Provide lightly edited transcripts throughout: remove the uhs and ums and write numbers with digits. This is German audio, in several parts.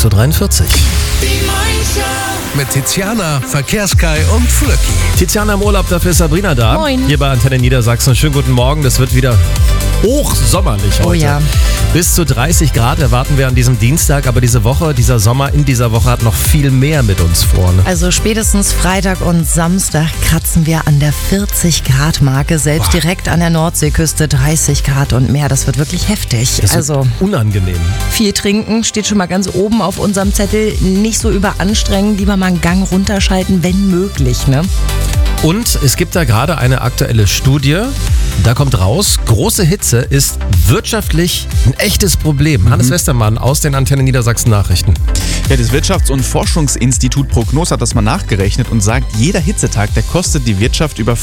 6.43 Uhr. Mit Tiziana, Verkehrskai und Flöcki. Tiziana im Urlaub, dafür ist Sabrina da. Moin. Hier bei Antenne Niedersachsen. Schönen guten Morgen. Das wird wieder hochsommerlich heute. Oh ja. Bis zu 30 Grad erwarten wir an diesem Dienstag. Aber dieser Sommer in dieser Woche hat noch viel mehr mit uns vor. Ne? Also spätestens Freitag und Samstag kratzen wir an der 40-Grad-Marke. Selbst direkt an der Nordseeküste 30 Grad und mehr. Das wird wirklich heftig. Das Also wird unangenehm. viel trinken steht schon mal ganz oben auf unserem Zettel. Nicht so überanstrengen, lieber mal einen Gang runterschalten, wenn möglich. Ne? Und es gibt da gerade eine aktuelle Studie. Da kommt raus, große Hitze ist wirtschaftlich ein echtes Problem. Hannes Westermann aus den Antenne Niedersachsen Nachrichten. Ja, das Wirtschafts- und Forschungsinstitut Prognos hat das mal nachgerechnet und sagt, jeder Hitzetag, der kostet die Wirtschaft über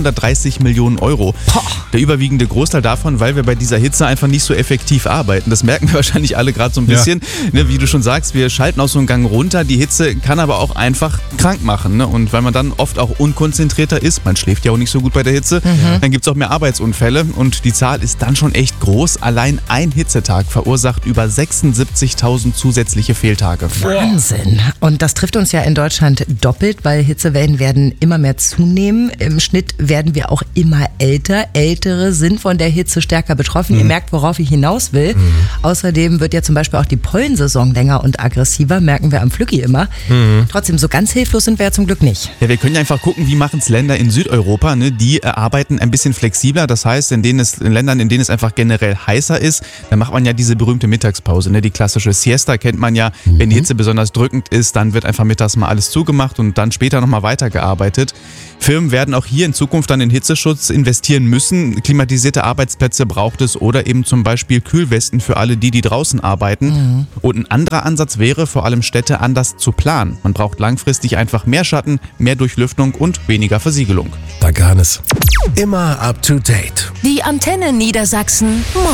430 Millionen Euro. Der überwiegende Großteil davon, weil wir bei dieser Hitze einfach nicht so effektiv arbeiten. Das merken wir wahrscheinlich alle gerade so ein bisschen. Ne, wie du schon sagst, wir schalten auch so einen Gang runter. Die Hitze kann aber auch einfach krank machen. Ne? Und weil man dann oft auch unkonzentrierter ist, man schläft ja auch nicht so gut bei der Hitze, dann gibt es auch mehr Arbeitsunfälle. Und die Zahl ist dann schon echt groß. Allein ein Hitzetag verursacht über 76.000 zusätzliche Fehltage. Wahnsinn. Und das trifft uns ja in Deutschland doppelt, weil Hitzewellen werden immer mehr zunehmen. Im Schnitt werden wir auch immer älter. Ältere sind von der Hitze stärker betroffen. Ihr merkt, worauf ich hinaus will. Außerdem wird ja zum Beispiel auch die Pollensaison länger und aggressiver, merken wir am Flücki immer. Trotzdem, so ganz hilflos sind wir ja zum Glück nicht. Ja, wir können ja einfach gucken, wie machen es Länder in Südeuropa. Ne? Die arbeiten ein bisschen flexibler. Das heißt, in Ländern, in denen es einfach generell heißer ist, da macht man ja diese berühmte Mittagspause. Ne? Die klassische Siesta kennt man ja. Wenn die Hitze besonders drückend ist, dann wird einfach mittags mal alles zugemacht und dann später nochmal weitergearbeitet. Firmen werden auch hier in Zukunft dann in Hitzeschutz investieren müssen. Klimatisierte Arbeitsplätze braucht es oder eben zum Beispiel Kühlwesten für alle, die draußen arbeiten. Und ein anderer Ansatz wäre, vor allem Städte anders zu planen. Man braucht langfristig einfach mehr Schatten, mehr Durchlüftung und weniger Versiegelung. Danke, Hannes. Immer up to date. Die Antenne Niedersachsen